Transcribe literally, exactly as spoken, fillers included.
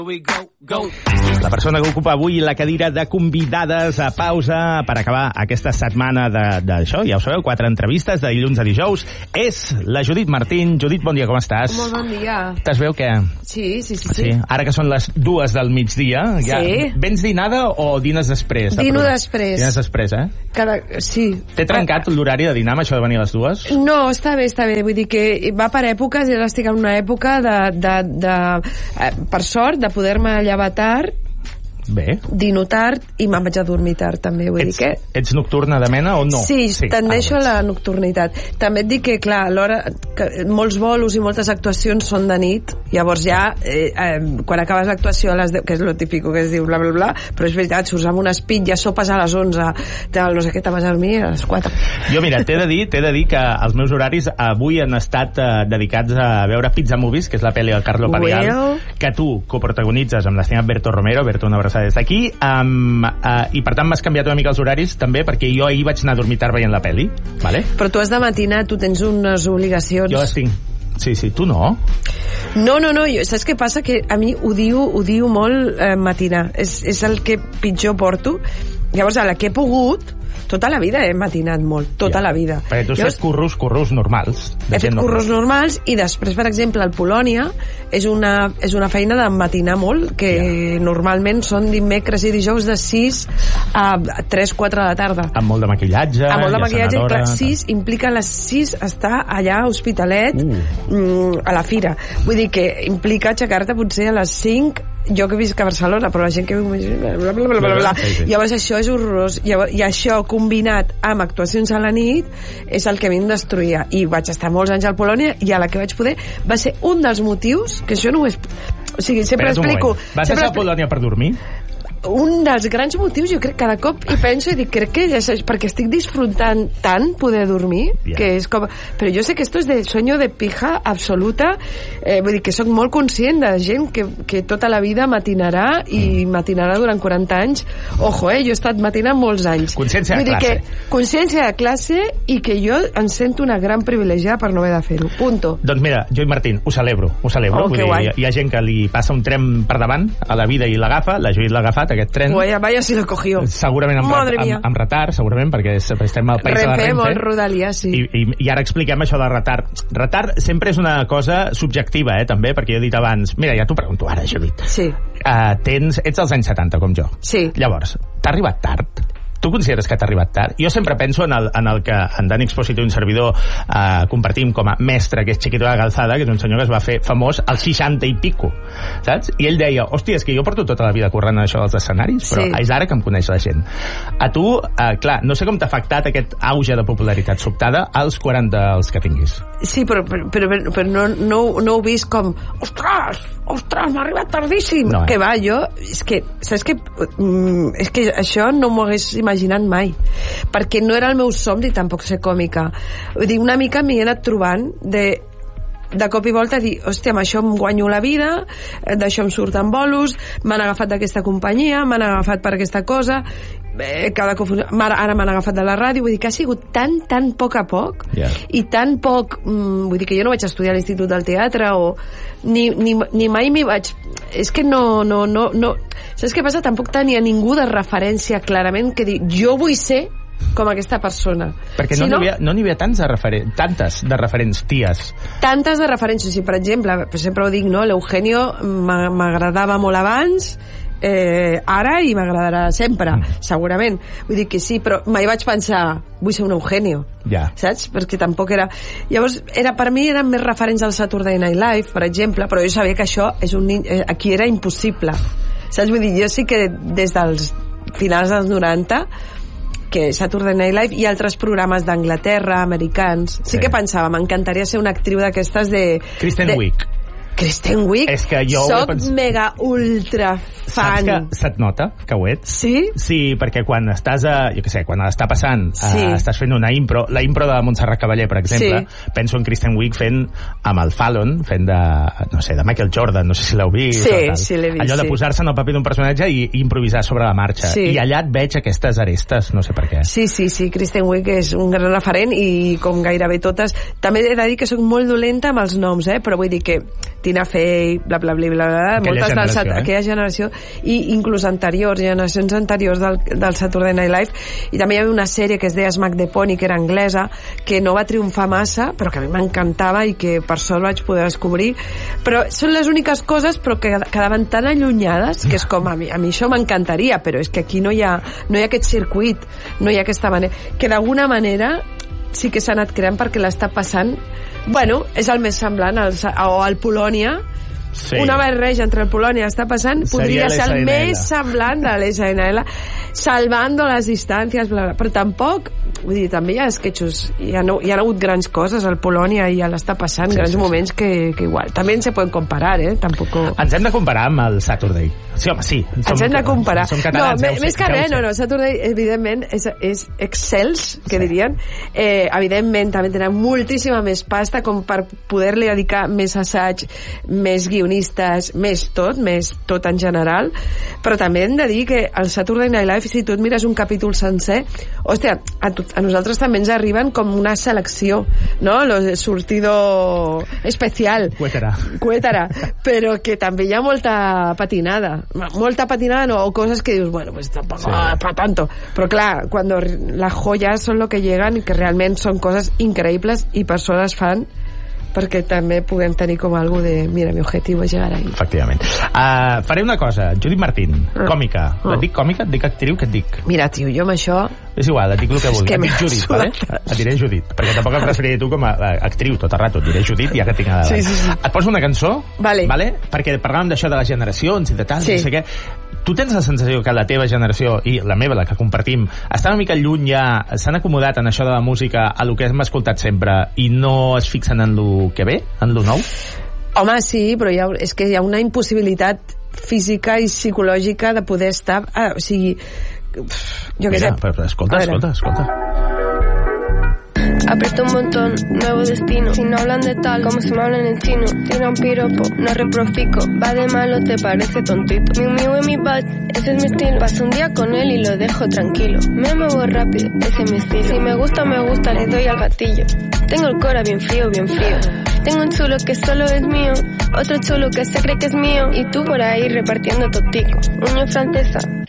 La persona que ocupa avui la cadira de convidades a pausa per acabar aquesta setmana d'això, ja ho sabeu, quatre entrevistes de dilluns a dijous, és la Judit Martín. Judit, bon dia, com estàs? Molt bon dia. T'es veu què? Sí, sí, sí, sí. sí. Ara que són les dues del migdia, ja... sí. Vens dinada o dines després? Dino després. Dines després, eh? Cada... Sí. T'he trencat ah. l'horari de dinar amb això de venir a les dues? No, està bé, està bé. Vull dir que va per èpoques i ara estic en una època de, de, de, de per sort, de poder-me llevar tard. Bé. Dino tard i me'n vaig a dormir tard, també. Vull ets, dir que... ets nocturna de mena o no? Sí, sí. Tendeixo ah, a la nocturnitat. També et dic que, clar, alhora, que molts bolos i moltes actuacions són de nit, llavors ja, eh, eh, quan acabes l'actuació a les deu, que és lo típico que es diu bla, bla, bla, però és veritat, surts amb un espit, ja sopes a les onze, tal, no sé què, te vas a dormir a les quatre. Jo, mira, t'he de dir, t'he de dir que els meus horaris avui han estat eh, dedicats a veure Pizza Movies, que és la pel·li del Carlo Parial, well. que tu coprotagonitzes amb l'estimat Berto Romero. Berto, una abraçada des d'aquí, um, uh, i per tant m'has canviat una mica els horaris també, perquè jo ahir vaig anar a dormir tard veient la pel·li, vale? Però tu has de matinar, tu tens unes obligacions. Jo les tinc. Sí, sí, tu no? No, no, no, jo, saps què passa? Que a mi odio, odio molt eh, matinar. És, és el que pitjor porto. Llavors, a la que he pogut, tota la vida he matinat molt, tota ja. la vida. Perquè tu has fet curros, curros normals. He fet curros normals i després, per exemple, al Polònia és una, és una feina de matinar molt, que ja. normalment són dimecres i dijous de sis a tres, quatre de la tarda. Amb molt de maquillatge. Amb molt de maquillatge, i clar, sis implica a les sis estar allà a Hospitalet, uh. a la fira. Vull dir que implica aixecar-te potser a les cinc, jo que visc a Barcelona, però la gent que viu bla, bla, bla, bla, bla. Sí, sí. Llavors això és horrorós. Llavors, i això combinat amb actuacions a la nit és el que a mi em destruïa. I vaig estar molts anys al Polònia i a la que vaig poder va ser un dels motius que això no ho és... O sigui, sempre Espera't explico... Vas deixar a Polònia per dormir? Un dels grans motius, jo crec, cada cop hi penso i dic, crec que ja és perquè estic disfrutant tant poder dormir, yeah. que és com... Però jo sé que esto es de sueño de pija absoluta, eh, vull dir que sóc molt conscient de gent que, que tota la vida matinarà i matinarà durant quaranta anys. Ojo, eh, jo he estat matinant molts anys. Consciència de classe. Que, consciència de classe i que jo em sento una gran privilegiada per no haver de fer-ho. Punto. Doncs mira, jo i Martín, ho celebro, ho celebro. Oh, vull dir, hi, hi ha gent que li passa un tren per davant a la vida i l'agafa, la Judit l'ha agafat, aquest tren. Vaya, vaya si lo cogió. Segurament amb, ret, amb, amb retard, segurament, perquè estem al país Renfe, de la Renfe. molt Rodalia, sí. I, i, I ara expliquem això de retard. Retard sempre és una cosa subjectiva, eh, també, perquè jo he dit abans... Mira, ja t'ho pregunto ara, Judit. Sí. Uh, tens, ets dels anys setanta, com jo. Sí. Llavors, t'ha arribat tard? Tu consideres que t'ha arribat tard? Jo sempre penso en el, en el que en Dani Expósito i un servidor eh, compartim com a mestre, que és Chiquito de la Calzada, que és un senyor que es va fer famós als seixanta i pico, saps? I ell deia, hòstia, és que jo porto tota la vida corrent això dels escenaris, però sí. és ara que em coneix la gent. A tu, eh, clar, no sé com t'ha afectat aquest auge de popularitat sobtada als quaranta els que tinguis. Sí, però, però, però, però no, no, no ho vist com, ostres, ostres, m'ha arribat tardíssim. No, eh? Que va, jo, és que, saps que, mm, és que això no m'ho hagués imaginat mai, perquè no era el meu somni tampoc ser còmica. Vull dir, una mica m'hi he anat trobant de de cop i volta dir, hòstia, amb això em guanyo la vida, d'això em surten bolos, m'han agafat d'aquesta companyia, m'han agafat per aquesta cosa, eh, cada cop, ara m'han agafat de la ràdio, vull dir que ha sigut tan, tan poc a poc, yeah. i tan poc, mm, vull dir que jo no vaig estudiar a l'Institut del Teatre, o ni, ni, ni mai m'hi vaig... És que no, no, no, no... Saps què passa? Tampoc tenia ningú de referència clarament que dir, jo vull ser com aquesta persona. Perquè si no, no n'hi havia, no n'hi havia tants de referen tantes de referents ties. Tantes de referències. Si, per exemple, sempre ho dic, no? L'Eugenio m'agradava molt abans, eh, ara i m'agradarà sempre, mm. segurament. Vull dir que sí, però mai vaig pensar vull ser un Eugenio, yeah. saps? Perquè tampoc era... Llavors, era, per mi eren més referents al Saturday Night Live, per exemple, però jo sabia que això és un, eh, aquí era impossible. Saps? Vull dir, jo sí que des dels finals dels noranta que Saturday Night Live i altres programes d'Anglaterra, americans, sí, sí que pensava, m'encantaria ser una actriu d'aquestes de... Kristen de... Wiig. Kristen Wiig? És que jo soc pens... mega ultra fan. Saps que se't nota que ho ets? Sí? Sí, perquè quan estàs a, jo què sé, quan està passant, sí. uh, estàs fent una impro, la impro de Montserrat Cavaller, per exemple, sí. penso en Kristen Wiig fent amb el Fallon, fent de, no sé, de Michael Jordan, no sé si l'heu vist. Sí, sí, l'he vist. Allò de posar-se en el paper d'un personatge i, i improvisar sobre la marxa. Sí. I allà et veig aquestes arestes, no sé per què. Sí, sí, sí, Kristen Wiig és un gran referent i com gairebé totes. També he de dir que soc molt dolenta amb els noms, eh? Però vull dir que Tina Fey, bla, bla, bla, bla, bla aquella moltes generació, del, eh? aquella generació, i inclús anteriors, generacions anteriors del, del Saturday Night Live. I també hi havia una sèrie que es deia Smack the Pony, que era anglesa, que no va triomfar massa, però que a mi m'encantava i que per sort vaig poder descobrir. Però són les úniques coses però que quedaven tan allunyades que és com, a mi, a mi això m'encantaria, però és que aquí no hi ha, no hi ha aquest circuit, no hi ha aquesta manera, que d'alguna manera sí que s'ha anat creant perquè l'està passant, bueno, és el més semblant al, o al Polònia. Sí. Una barreja entre el Polònia està passant, podria ser el més semblant de l'S N L, salvando les distàncies, bla, bla. Però tampoc, vull dir, també hi ha esquetxos, hi ha, no, hi ha hagut grans coses al Polònia i ja l'està passant, sí, grans sí, moments sí. Que, que igual, també se poden comparar, eh? Tampoc... Ens hem de comparar amb el Saturday. Sí, home, sí. Som, ens hem de comparar. Som catalans, no, més que res, no, no, Saturday, evidentment, és, és excels, que sí. dirien. Eh, evidentment, també tenen moltíssima més pasta com per poder-li dedicar més assaig, més guionistes, més tot, més tot en general, però també hem de dir que el Saturday Night Live, si tu et mires un capítol sencer, hòstia, a, tu, a nosaltres també ens arriben com una selecció, no? Lo sortido especial. Cuétara. Cuétara. Però que també hi ha molta patinada. Molta patinada, no, o coses que dius, bueno, pues tampoco, sí. ah, pa tanto. Però clar, cuando las joyas son lo que llegan i que realment són coses increïbles i persones fan perquè també puguem tenir com algo de mira, mi objectiu és llegar ahí. Efectivament. Uh, faré una cosa, Judit Martín, ah. còmica. Ah. Et dic còmica? Et dic actriu? Què et dic? Mira, tio, jo amb això... És igual, et dic el que vulgui. Et dic Judit, vale? Et diré Judit, perquè tampoc em referiré tu com a actriu tot el rato. Et diré Judit, ja que tinc a davant. Sí, sí, sí. Et poso una cançó, vale. vale? Perquè parlàvem d'això de les generacions i de tal, sí. no sé què. Tu tens la sensació que la teva generació i la meva, la que compartim, està una mica lluny ja, s'han acomodat en això de la música a lo que hem escoltat sempre i no es fixen en lo que ve, en lo nou? Home, sí, però hi ha, és que hi ha una impossibilitat física i psicològica de poder estar... Ah, o sigui... Jo què sé... Mira, però escolta, escolta, escolta. Aprieto un montón, nuevo destino. Si no hablan de tal, como si me hablan en chino. Tira un piropo, no reprofico. Va de malo, te parece tontito. Mi mío y mi bad, ese es mi estilo. Paso un día con él y lo dejo tranquilo. Me muevo rápido, ese es mi estilo. Si me gusta, me gusta, le doy al gatillo. Tengo el cora bien frío, bien frío. Tengo un chulo que solo es mío. Otro chulo que se cree que es mío. Y tú por ahí repartiendo totico. Unión francesa,